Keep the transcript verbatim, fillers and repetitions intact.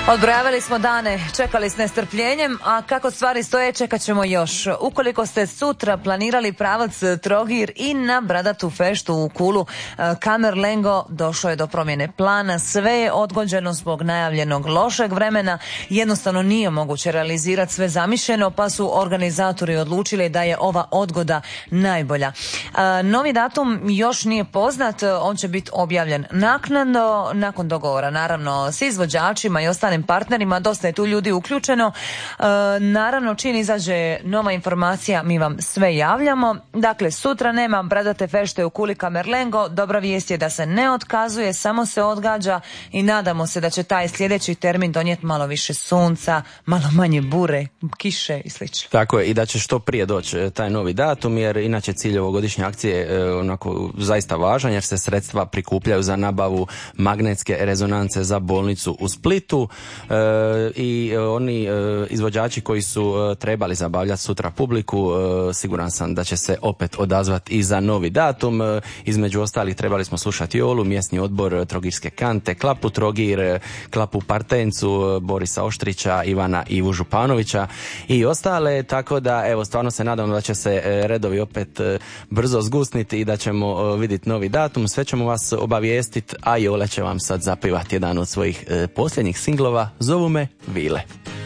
Odbrojavali smo dane, čekali s nestrpljenjem, a kako stvari stoje čekat ćemo još. Ukoliko ste sutra planirali pravac Trogir i na Bradatu feštu u Kulu Kamerlengo, došlo je do promjene plana, sve je odgođeno zbog najavljenog lošeg vremena, jednostavno nije moguće realizirati sve zamišljeno, pa su organizatori odlučili da je ova odgoda najbolja. Novi datum još nije poznat, on će biti objavljen naknadno, nakon dogovora naravno s izvođačima i ostalim partnerima, dosta je tu ljudi uključeno. E, naravno, čim izađe nova informacija, mi vam sve javljamo. Dakle, sutra nema Bradate fešte u Kuli Kamerlengo. Dobra vijest je da se ne otkazuje, samo se odgađa i nadamo se da će taj sljedeći termin donijeti malo više sunca, malo manje bure, kiše i slično. Tako je, i da će što prije doći taj novi datum, jer inače cilj ovogodišnje akcije je onako zaista važan, jer se sredstva prikupljaju za nabavu magnetske rezonance za bolnicu u Splitu. E, i oni e, izvođači koji su e, trebali zabavljati sutra publiku, e, siguran sam da će se opet odazvati i za novi datum. E, između ostalih trebali smo slušati Jolu, mjesni odbor Trogirske kante, Klapu Trogir, Klapu Partencu, Borisa Oštrića, Ivana Ivu Županovića i ostale, tako da evo stvarno se nadam da će se redovi opet e, brzo zgusniti i da ćemo e, vidjeti novi datum. Sve ćemo vas obavijestiti, a Jola će vam sad zapivati jedan od svojih e, posljednjih singlova, zovu me Vile.